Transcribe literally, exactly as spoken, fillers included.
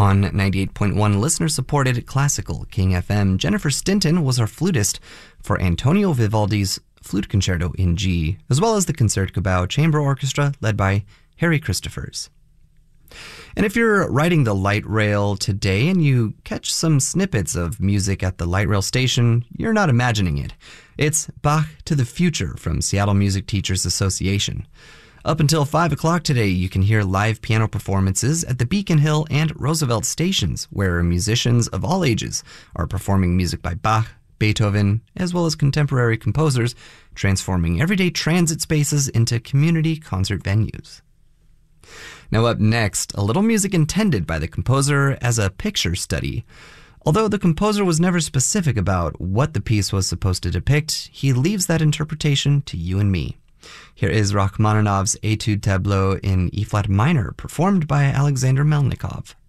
On ninety-eight point one listener-supported classical King F M, Jennifer Stinton was our flutist for Antonio Vivaldi's Flute Concerto in G, as well as the Concertgebouw Chamber Orchestra led by Harry Christophers. And if you're riding the light rail today and you catch some snippets of music at the light rail station, you're not imagining it. It's Bach to the Future from Seattle Music Teachers Association. Up until five o'clock today, you can hear live piano performances at the Beacon Hill and Roosevelt stations, where musicians of all ages are performing music by Bach, Beethoven, as well as contemporary composers, transforming everyday transit spaces into community concert venues. Now up next, a little music intended by the composer as a picture study. Although the composer was never specific about what the piece was supposed to depict, he leaves that interpretation to you and me. Here is Rachmaninoff's Etude Tableau in E-flat minor, performed by Alexander Melnikov.